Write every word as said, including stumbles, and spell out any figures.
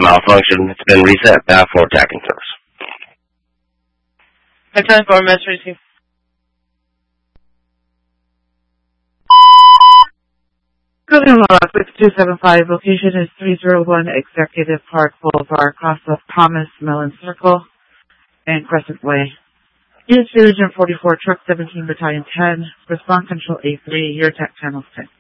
malfunction. It's been reset back for attacking service. I ten four, message received. Golden Log six two seven five, location is three oh one Executive Park Boulevard, cross of Thomas Mellon Circle and Crescent Way. Unit Division forty-four, Truck seventeen, Battalion ten, Response Control A three, your attack channels ten.